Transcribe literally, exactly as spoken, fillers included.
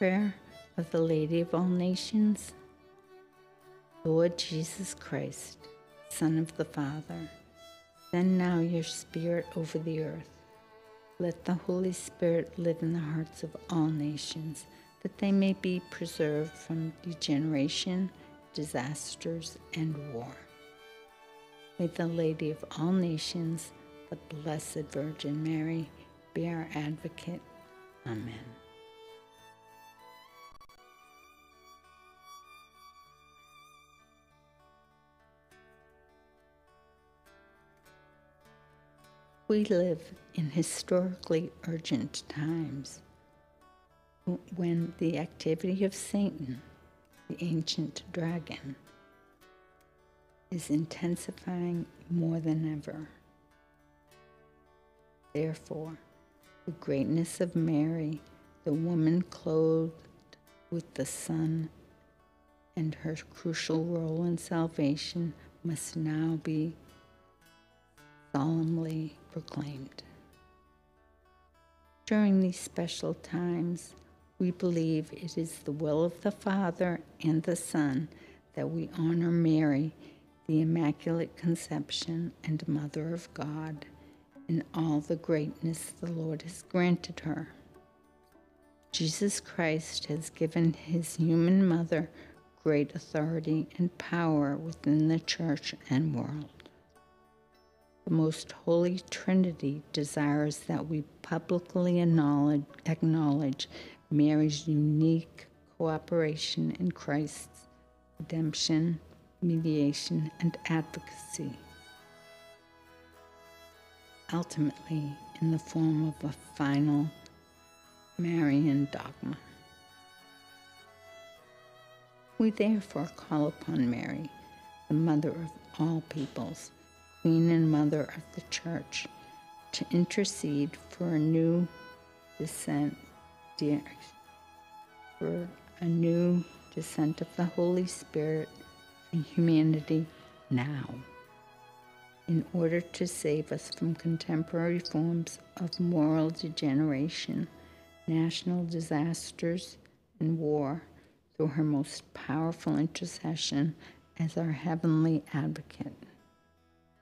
Prayer of the Lady of all Nations. Lord Jesus Christ, Son of the Father, send now your Spirit over the earth. Let the Holy Spirit live in the hearts of all nations, that they may be preserved from degeneration, disasters, and war. May the Lady of all nations, the Blessed Virgin Mary, be our advocate. Amen. We live in historically urgent times when the activity of Satan, the ancient dragon, is intensifying more than ever. Therefore, the greatness of Mary, the woman clothed with the Son, and her crucial role in salvation must now be solemnly proclaimed. During these special times, we believe it is the will of the Father and the Son that we honor Mary, the Immaculate Conception and Mother of God, in all the greatness the Lord has granted her. Jesus Christ has given his human mother great authority and power within the Church and world. The Most Holy Trinity desires that we publicly acknowledge, acknowledge Mary's unique cooperation in Christ's redemption, mediation, and advocacy, ultimately in the form of a final Marian dogma. We therefore call upon Mary, the Mother of all peoples, Queen and Mother of the Church, to intercede for a new descent, for a new descent of the Holy Spirit in humanity now, in order to save us from contemporary forms of moral degeneration, national disasters, and war, through her most powerful intercession as our heavenly advocate.